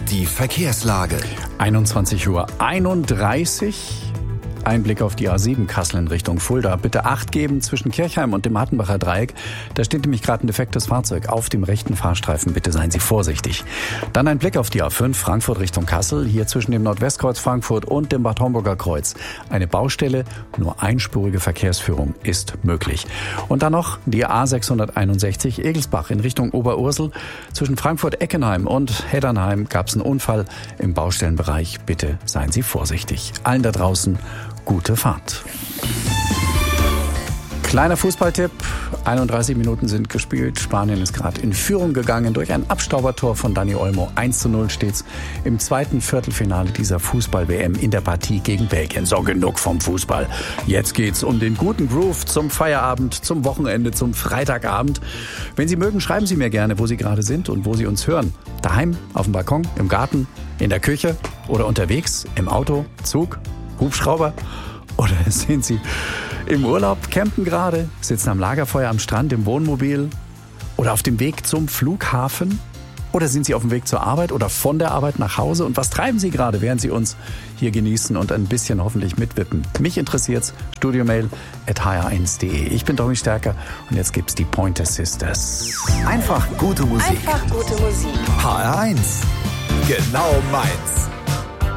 Die Verkehrslage. 21:31 Uhr. Ein Blick auf die A7 Kassel in Richtung Fulda. Bitte Acht geben zwischen Kirchheim und dem Hattenbacher Dreieck. Da steht nämlich gerade ein defektes Fahrzeug auf dem rechten Fahrstreifen. Bitte seien Sie vorsichtig. Dann ein Blick auf die A5 Frankfurt Richtung Kassel. Hier zwischen dem Nordwestkreuz Frankfurt und dem Bad Homburger Kreuz. Eine Baustelle, nur einspurige Verkehrsführung ist möglich. Und dann noch die A661 Egelsbach in Richtung Oberursel. Zwischen Frankfurt-Eckenheim und Heddernheim gab es einen Unfall im Baustellenbereich. Bitte seien Sie vorsichtig. Allen da draußen gute Fahrt. Kleiner Fußballtipp. 31 Minuten sind gespielt. Spanien ist gerade in Führung gegangen durch ein Abstaubertor von Dani Olmo. 1:0 steht's im zweiten Viertelfinale dieser Fußball-WM in der Partie gegen Belgien. So, genug vom Fußball. Jetzt geht's um den guten Groove zum Feierabend, zum Wochenende, zum Freitagabend. Wenn Sie mögen, schreiben Sie mir gerne, wo Sie gerade sind und wo Sie uns hören. Daheim, auf dem Balkon, im Garten, in der Küche oder unterwegs, im Auto, Zug, Hubschrauber. Oder sind Sie im Urlaub, campen gerade, sitzen am Lagerfeuer am Strand, im Wohnmobil oder auf dem Weg zum Flughafen? Oder sind Sie auf dem Weg zur Arbeit oder von der Arbeit nach Hause? Und was treiben Sie gerade, während Sie uns hier genießen und ein bisschen hoffentlich mitwippen? Mich interessiert's. studiomail@hr1.de. Ich bin Tommy Stärker und jetzt gibt's die Pointer Sisters. Einfach gute Musik. Einfach gute Musik. HR1. Genau meins.